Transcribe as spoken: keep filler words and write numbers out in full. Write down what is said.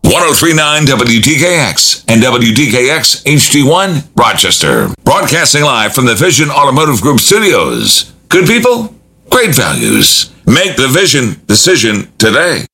ten thirty-nine W D K X and W D K X H D one, Rochester. Broadcasting live from the Vision Automotive Group studios. Good people, great values. Make the Vision decision today.